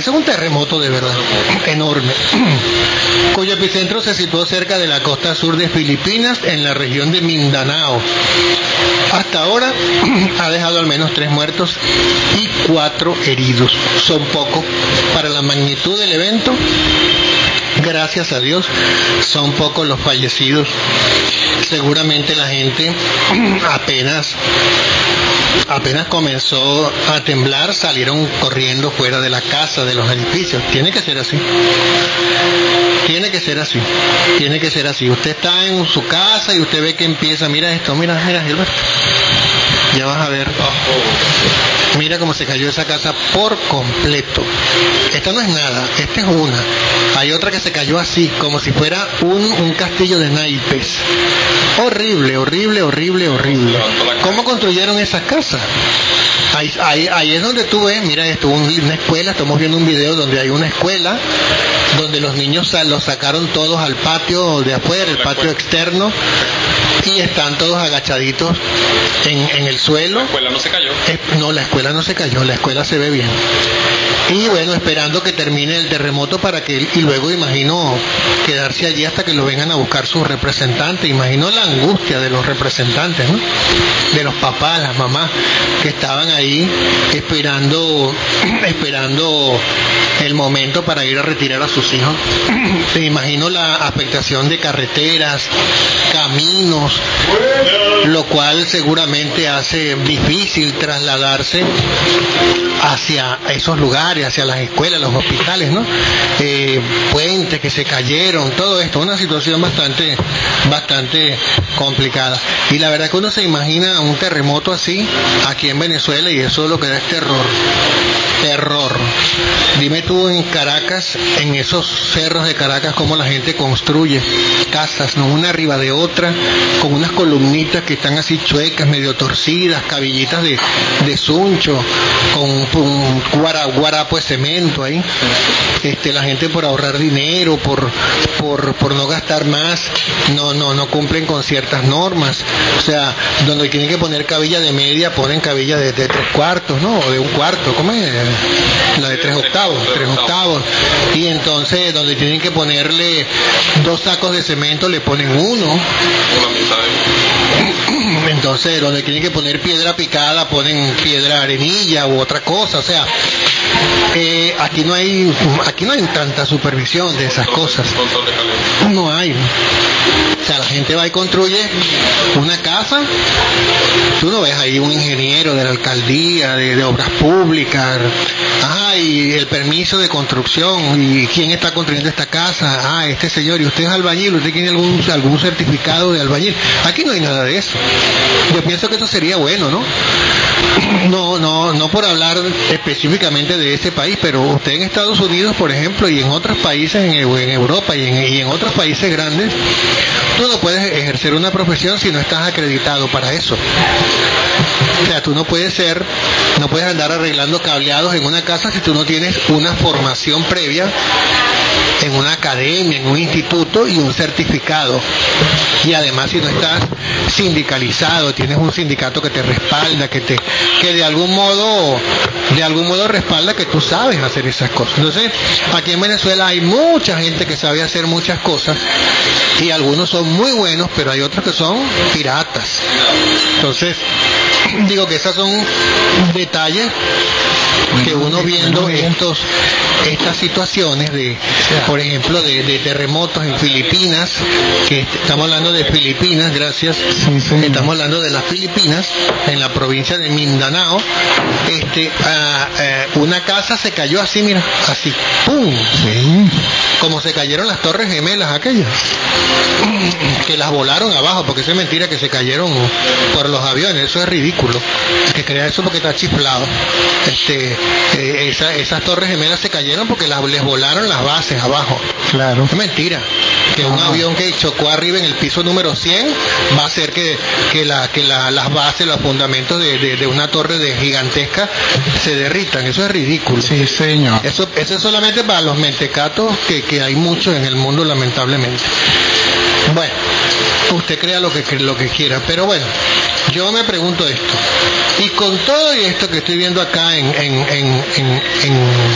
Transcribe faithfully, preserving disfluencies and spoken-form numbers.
Ese es un terremoto de verdad, enorme, cuyo epicentro se situó cerca de la costa sur de Filipinas, en la región de Mindanao. Hasta ahora ha dejado al menos tres muertos y cuatro heridos. Son pocos para la magnitud del evento. Gracias a Dios, son pocos los fallecidos. Seguramente la gente apenas apenas comenzó a temblar, salieron corriendo fuera de la casa, de los edificios. Tiene que ser así. Tiene que ser así. Tiene que ser así. Usted está en su casa y usted ve que empieza, mira esto, mira, mira, Gilberto. Ya vas a ver. Mira cómo se cayó esa casa por completo. Esta no es nada, esta es una. Hay otra que se cayó así, como si fuera un, un castillo de naipes. Horrible, horrible, horrible, horrible. ¿Cómo construyeron esas casas? Ahí, ahí, ahí es donde tú ves, mira esto, una escuela, estamos viendo un video donde hay una escuela, donde los niños los sacaron todos al patio de afuera, el patio externo, y están todos agachaditos en, en el suelo. ¿La escuela no se cayó? Eh, no, la escuela no se cayó, la escuela se ve bien. Y bueno, esperando que termine el terremoto para que, y luego imagino quedarse allí hasta que lo vengan a buscar sus representantes. Imagino la angustia de los representantes, ¿no? De los papás, las mamás que estaban ahí esperando, esperando el momento para ir a retirar a sus hijos. Me imagino la afectación de carreteras, caminos, lo cual seguramente hace difícil trasladarse hacia esos lugares, hacia las escuelas, los hospitales, ¿no? Eh, puentes que se cayeron, todo esto, una situación bastante, bastante complicada. Y la verdad que uno se imagina un terremoto así aquí en Venezuela y eso lo que da es terror. Terror. Dime tú en Caracas, en esos cerros de Caracas, cómo la gente construye casas, ¿no? Una arriba de otra, con unas columnitas que están así chuecas, medio torcidas, cabillitas de, de suncho, con un guara, guarapo de cemento ahí. Este, la gente por ahorrar dinero, por, por, por no gastar más, no, no, no cumplen con ciertas normas. O sea, donde tienen que poner cabilla de media, ponen cabilla de, de tres cuartos, ¿no? O de un cuarto, ¿cómo es? La de tres octavos, tres octavos. Y entonces, donde tienen que ponerle dos sacos de cemento, le ponen uno. Entonces, donde tienen que poner piedra picada, ponen piedra arenilla u otra cosa. O sea, eh, aquí no hay, aquí no hay tanta supervisión de esas cosas. No hay. O sea, la gente va y construye una casa. Tú no ves ahí un ingeniero de la alcaldía, de, de obras públicas. Ajá, y el permiso de construcción. ¿Y quién está construyendo esta casa? Ah, este señor. ¿Y usted es albañil? ¿Usted tiene algún, algún certificado de albañil? Aquí no hay nada de eso. Yo pienso que eso sería bueno, ¿no? No, no, no por hablar específicamente de ese país, pero usted en Estados Unidos, por ejemplo, y en otros países, en, en Europa y en, y en otros países grandes, tú no puedes ejercer una profesión si no estás acreditado para eso. O sea, tú no puedes ser, no puedes andar arreglando cableados en una casa si tú no tienes una formación previa en una academia, en un instituto y un certificado. Y además si no estás sindicalizado, tienes un sindicato que te respalda, que te, que de algún modo, de algún modo respalda que tú sabes hacer esas cosas. Entonces, aquí en Venezuela hay mucha gente que sabe hacer muchas cosas y algunos son muy buenos, pero hay otros que son piratas. Entonces, digo que esos son detalles que uno viendo estos estas situaciones de, por ejemplo, de, de terremotos en Filipinas, que estamos hablando de Filipinas, gracias, sí, sí. Estamos hablando de las Filipinas, en la provincia de Mindanao. Este, a, a, una casa se cayó así, mira, así, ¡pum! Sí. Como se cayeron las torres gemelas aquellas, que las volaron abajo, porque eso es mentira que se cayeron por los aviones, eso es ridículo, que crea eso porque está chiflado. Este, eh, esa, esas torres gemelas se cayeron porque las, les volaron las bases abajo. Claro. Es mentira que un Ah. avión que chocó arriba en el piso número cien va a hacer que, que, la, que la, las bases, los fundamentos de, de, de una torre de gigantesca se derritan. Eso es ridículo. Sí, señor. Eso, eso es solamente para los mentecatos, que, que hay muchos en el mundo, lamentablemente. Bueno, usted crea lo que, lo que quiera, pero bueno, yo me pregunto esto. Y con todo esto que estoy viendo acá en, en, en, en, en